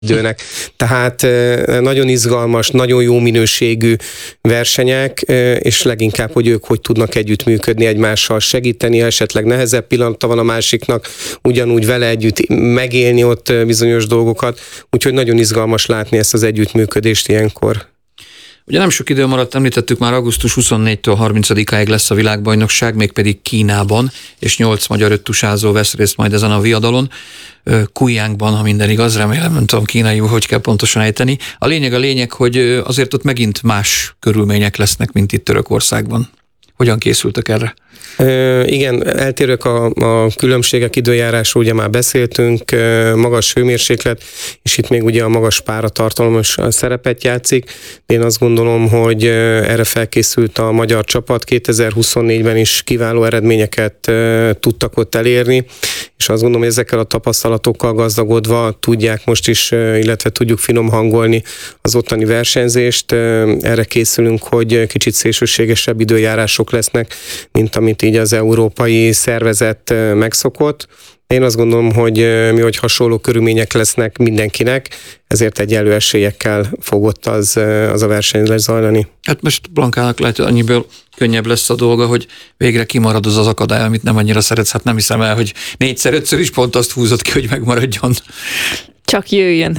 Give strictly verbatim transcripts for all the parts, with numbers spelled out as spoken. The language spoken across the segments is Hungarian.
időnek. Tehát nagyon izgalmas, nagyon jó minőségű versenyek, és leginkább, hogy ők hogy tudnak együttműködni egymással, segíteni, esetleg nehezebb pillanata van a másiknak, ugyanúgy vele együtt megélni ott bizonyos dolgokat, úgyhogy nagyon izgalmas látni ezt az együttműködést ilyenkor. Ugye nem sok idő maradt, említettük már, augusztus huszonnégytől harmincadikáig lesz a világbajnokság, mégpedig Kínában, és nyolc magyar öttusázó vesz részt majd ezen a viadalon. Kujjánkban, ha minden igaz, remélem, nem tudom kínaiul, hogy kell pontosan ejteni. A lényeg a lényeg, hogy azért ott megint más körülmények lesznek, mint itt Törökországban. Hogyan készültek erre? E, igen, eltérők a, a különbségek, időjárásról ugye már beszéltünk, magas hőmérséklet, és itt még ugye a magas páratartalom is szerepet játszik. Én azt gondolom, hogy erre felkészült a magyar csapat, kétezer-huszonnégyben is kiváló eredményeket tudtak ott elérni, és azt gondolom, hogy ezekkel a tapasztalatokkal gazdagodva tudják most is, illetve tudjuk finom hangolni az ottani versenyzést. Erre készülünk, hogy kicsit szélsőségesebb időjárások lesznek, mint amit így az európai szervezet megszokott. Én azt gondolom, hogy mi, hogy hasonló körülmények lesznek mindenkinek, ezért egyenlő esélyekkel fog ott az, az a verseny lezajlani. Hát most Blankának lehet, hogy annyiből könnyebb lesz a dolga, hogy végre kimarad az az akadály, amit nem annyira szeretsz. Hát nem hiszem el, hogy négyszer, ötször is pont azt húzott ki, hogy megmaradjon. Csak jöjjön.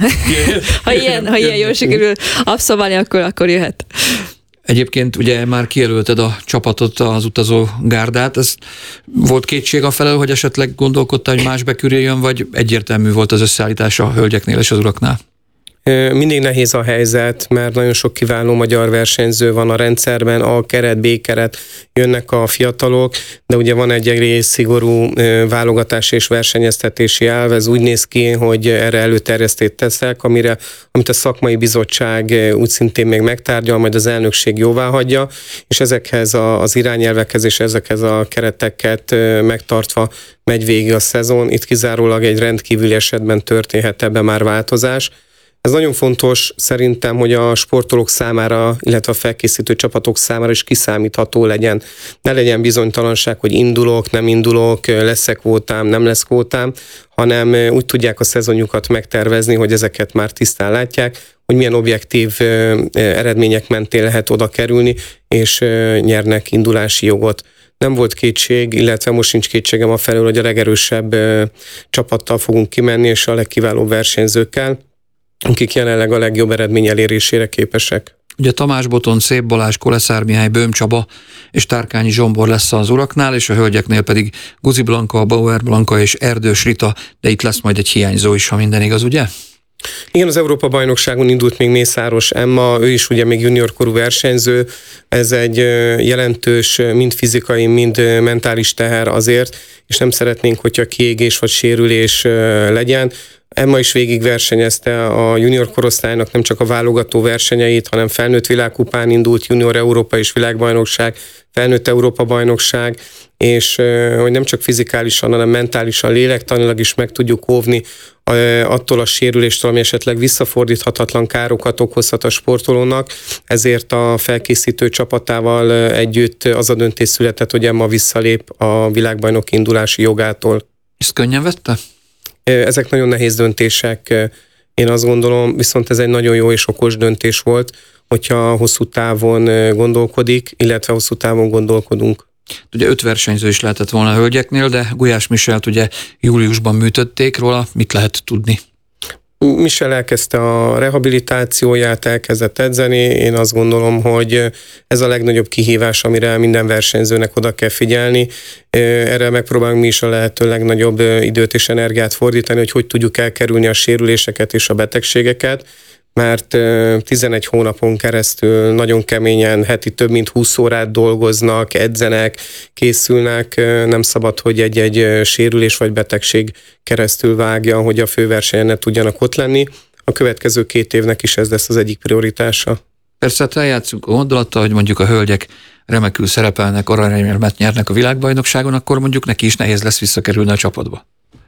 ha ilyen, ha ilyen jól sikerül abszolválni, akkor, akkor jöhet. Egyébként ugye már kijelölted a csapatot, az utazó gárdát. Ez volt kétség afelől, hogy esetleg gondolkodtál, hogy más bekürüljön, vagy egyértelmű volt az összeállítás a hölgyeknél és az uraknál? Mindig nehéz a helyzet, mert nagyon sok kiváló magyar versenyző van a rendszerben, A keret, B keret, jönnek a fiatalok, de ugye van egy egész szigorú válogatás és versenyeztetési elv, ez úgy néz ki, hogy erre előterjesztést teszek, amire, amit a szakmai bizottság úgy szintén még megtárgyal, majd az elnökség jóvá hagyja, és ezekhez az irányelvekhez és ezekhez a kereteket megtartva megy végig a szezon. Itt kizárólag egy rendkívüli esetben történhet ebben már változás. Ez nagyon fontos szerintem, hogy a sportolók számára, illetve a felkészítő csapatok számára is kiszámítható legyen. Ne legyen bizonytalanság, hogy indulok, nem indulok, lesz-e kvótám, nem lesz kvótám, hanem úgy tudják a szezonjukat megtervezni, hogy ezeket már tisztán látják, hogy milyen objektív eredmények mentén lehet oda kerülni, és nyernek indulási jogot. Nem volt kétség, illetve most sincs kétségem afelől, hogy a legerősebb csapattal fogunk kimenni, és a legkiválóbb versenyzőkkel, akik jelenleg a legjobb eredmény elérésére képesek. Ugye Tamás Boton, Szép Balázs, Koleszár Mihály, Böhm Csaba és Tárkányi Zsombor lesz az uraknál, és a hölgyeknél pedig Guzi Blanka, Bauer Blanka és Erdős Rita, de itt lesz majd egy hiányzó is, ha minden igaz, ugye? Igen, az Európa-bajnokságon indult még Mészáros Emma, ő is ugye még juniorkorú versenyző, ez egy jelentős, mind fizikai, mind mentális teher azért, és nem szeretnénk, hogyha kiégés vagy sérülés legyen. Emma is végig versenyezte a junior korosztálynak nem csak a válogató versenyeit, hanem felnőtt világkupán indult, junior Európa és világbajnokság, felnőtt Európa bajnokság, és hogy nem csak fizikálisan, hanem mentálisan, lélektanilag is meg tudjuk óvni attól a sérüléstől, ami esetleg visszafordíthatatlan károkat okozhat a sportolónak, ezért a felkészítő csapatával együtt az a döntés született, hogy Emma visszalép a világbajnok indulási jogától. Ezt könnyen vette? Ezek nagyon nehéz döntések, én azt gondolom, viszont ez egy nagyon jó és okos döntés volt, hogyha hosszú távon gondolkodik, illetve hosszú távon gondolkodunk. Ugye öt versenyző is lehetett volna a hölgyeknél, de Gulyás Michelt ugye júliusban műtötték róla, mit lehet tudni? Michel elkezdte a rehabilitációját, elkezdett edzeni. Én azt gondolom, hogy ez a legnagyobb kihívás, amire minden versenyzőnek oda kell figyelni. Erre megpróbálunk mi is a lehető legnagyobb időt és energiát fordítani, hogy hogy tudjuk elkerülni a sérüléseket és a betegségeket, mert tizenegy hónapon keresztül nagyon keményen, heti több mint húsz órát dolgoznak, edzenek, készülnek, nem szabad, hogy egy-egy sérülés vagy betegség keresztül vágja, hogy a főversenyen ne tudjanak ott lenni. A következő két évnek is ez lesz az egyik prioritása. Persze, hát eljátszunk a gondolattal, hogy mondjuk a hölgyek remekül szerepelnek, aranyérmet nyernek a világbajnokságon, akkor mondjuk neki is nehéz lesz visszakerülni a csapatba.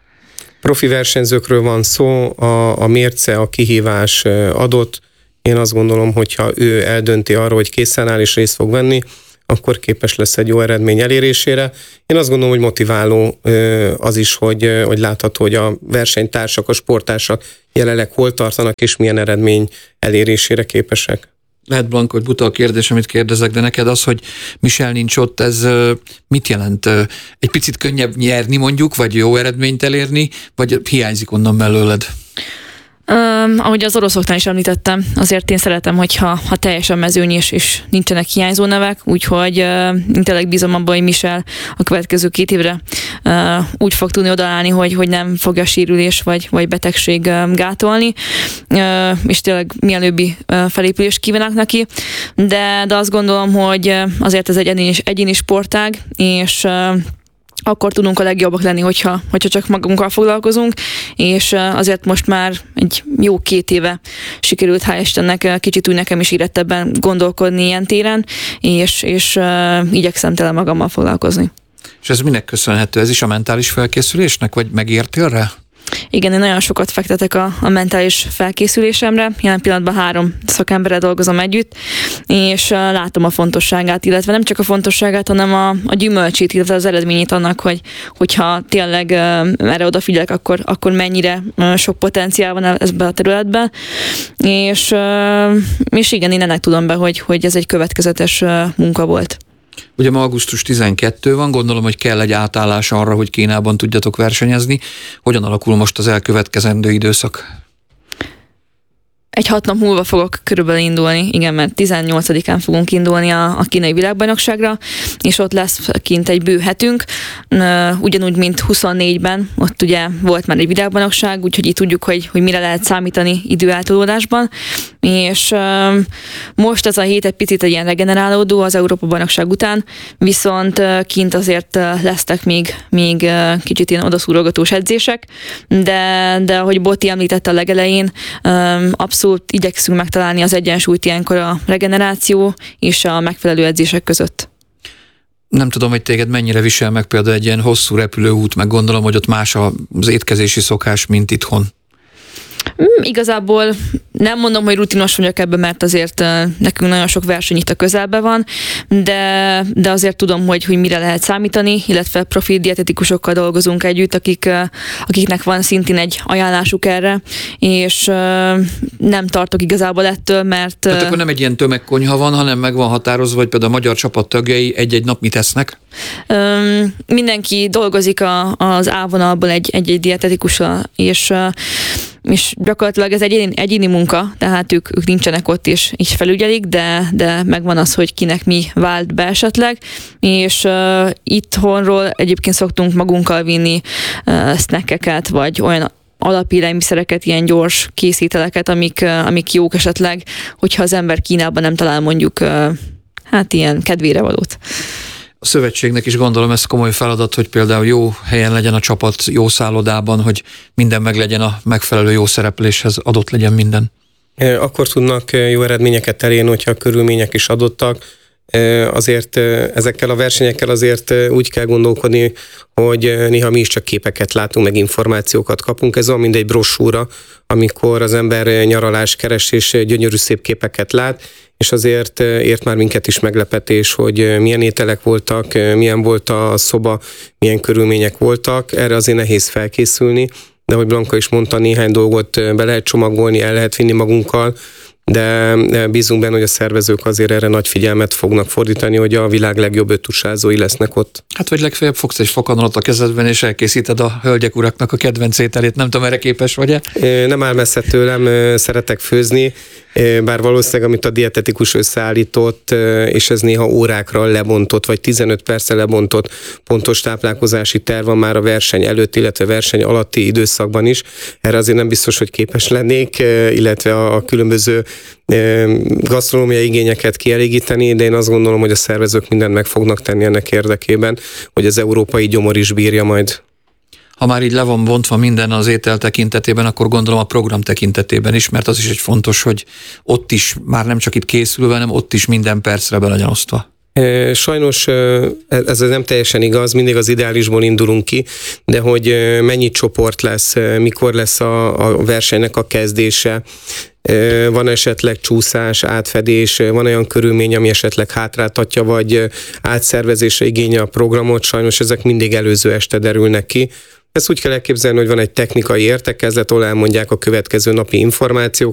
Profi versenyzőkről van szó, a, a mérce, a kihívás adott. Én azt gondolom, hogyha ő eldönti arra, hogy készen áll és részt fog venni, akkor képes lesz egy jó eredmény elérésére. Én azt gondolom, hogy motiváló az is, hogy, hogy látható, hogy a versenytársak, a sporttársak jelenleg hol tartanak, és milyen eredmény elérésére képesek. Lehet, Blanka, hogy buta a kérdés, amit kérdezek, de neked az, hogy Michel nincs ott, ez mit jelent? Egy picit könnyebb nyerni mondjuk, vagy jó eredményt elérni, vagy hiányzik onnan belőled? Um, ahogy az oroszoknál is említettem, azért én szeretem, hogyha ha teljesen mezőny is, és nincsenek hiányzó nevek, úgyhogy uh, tényleg bízom abban, hogy Michel a következő két évre uh, úgy fog tudni odaállni, hogy, hogy nem fogja sérülés vagy, vagy betegség uh, gátolni, uh, és tényleg mielőbbi uh, felépülést kívánok neki, de, de azt gondolom, hogy azért ez egy egyéni, egyéni sportág, és uh, akkor tudunk a legjobbak lenni, hogyha, hogyha csak magunkkal foglalkozunk, és azért most már egy jó két éve sikerült, hál' Istennek, kicsit úgy nekem is érettebben gondolkodni ilyen téren, és, és uh, igyekszem tele magammal foglalkozni. És ez minek köszönhető? Ez is a mentális felkészülésnek, vagy megértél rá? Igen, én nagyon sokat fektetek a, a mentális felkészülésemre. Jelen pillanatban három szakemberrel dolgozom együtt, és uh, látom a fontosságát, illetve nem csak a fontosságát, hanem a, a gyümölcsét, illetve az eredményét annak, hogy, hogyha tényleg uh, erre odafigyelek, akkor, akkor mennyire uh, sok potenciál van ebben a területben. És, uh, és igen, én ennek tudom be, hogy, hogy ez egy következetes uh, munka volt. Ugye ma augusztus tizenkettő van, gondolom, hogy kell egy átállás arra, hogy Kínában tudjatok versenyezni. Hogyan alakul most az elkövetkezendő időszak? Egy hat nap múlva fogok körülbelül indulni, igen, mert tizennyolcadikán fogunk indulni a, a kínai világbajnokságra, és ott lesz kint egy bő hetünk, ugyanúgy, mint huszonnégyben, ott ugye volt már egy világbajnokság, úgyhogy itt tudjuk, hogy, hogy mire lehet számítani időeltolódásban, és uh, most ez a hét egy picit egy ilyen regenerálódó az Európa-bajnokság után, viszont uh, kint azért uh, lesznek még, még uh, kicsit ilyen odaszúrogatós edzések, de, de ahogy Boti említette a legelején, um, abszolút igyekszünk megtalálni az egyensúlyt ilyenkor a regeneráció és a megfelelő edzések között. Nem tudom, hogy téged mennyire visel meg például egy ilyen hosszú repülőút, meg gondolom, hogy ott más az étkezési szokás, mint itthon. Igazából nem mondom, hogy rutinos vagyok ebben, mert azért nekünk nagyon sok verseny itt a közelben van, de, de azért tudom, hogy, hogy mire lehet számítani, illetve profi dietetikusokkal dolgozunk együtt, akik, akiknek van szintén egy ajánlásuk erre, és nem tartok igazából ettől, mert... Tehát akkor nem egy ilyen tömegkonyha van, hanem meg van határozva, hogy például a magyar csapat tagjai egy-egy nap mit esznek? Mindenki dolgozik a, az A-vonalból egy, egy-egy dietetikussal, és és gyakorlatilag ez egy egyéni, egyéni munka, tehát ők, ők nincsenek ott és így felügyelik, de, de megvan az, hogy kinek mi vált be esetleg, és uh, itthonról egyébként szoktunk magunkkal vinni uh, snackeket, vagy olyan alapélelmiszereket, ilyen gyors készételeket, amik, uh, amik jók esetleg, hogyha az ember Kínában nem talál mondjuk uh, hát ilyen kedvére valót. A szövetségnek is gondolom ez komoly feladat, hogy például jó helyen legyen a csapat, jó szállodában, hogy minden meg legyen a megfelelő jó szerepléshez, adott legyen minden. Akkor tudnak jó eredményeket elérni, hogyha a körülmények is adottak. Azért ezekkel a versenyekkel azért úgy kell gondolkodni, hogy néha mi is csak képeket látunk, meg információkat kapunk. Ez olyan, mint egy brossúra, amikor az ember nyaralás keres és gyönyörű szép képeket lát, és azért ért már minket is meglepetés, hogy milyen ételek voltak, milyen volt a szoba, milyen körülmények voltak. Erre azért nehéz felkészülni, de ahogy Blanka is mondta, néhány dolgot be lehet csomagolni, el lehet vinni magunkkal, de bízunk benne, hogy a szervezők azért erre nagy figyelmet fognak fordítani, hogy a világ legjobb öttusázói lesznek ott. Hát vagy legfeljebb fogsz egy fokhagynot a kezedben, és elkészíted a hölgyek uraknak a kedvenc ételét. Nem tudom, erre képes vagy-e? Nem áll messze tőlem, szeretek főzni, bár valószínűleg, amit a dietetikus összeállított, és ez néha órákra lebontott, vagy tizenöt percre lebontott pontos táplálkozási terv van már a verseny előtt, illetve verseny alatti időszakban is. Erre azért nem biztos, hogy képes lennék, illetve a különböző gasztronómiai igényeket kielégíteni, de én azt gondolom, hogy a szervezők mindent meg fognak tenni ennek érdekében, hogy az európai gyomor is bírja majd. Ha már így le van bontva minden az étel tekintetében, akkor gondolom a program tekintetében is, mert az is egy fontos, hogy ott is, már nem csak itt készülve, hanem ott is minden percre be legyen osztva. Sajnos ez nem teljesen igaz, mindig az ideálisból indulunk ki, de hogy mennyi csoport lesz, mikor lesz a, a versenynek a kezdése, van esetleg csúszás, átfedés, van olyan körülmény, ami esetleg hátráltatja, vagy átszervezésre igénye a programot, sajnos ezek mindig előző este derülnek ki. Ezt úgy kell elképzelni, hogy van egy technikai értekezlet, ahol elmondják a következő napi információkat,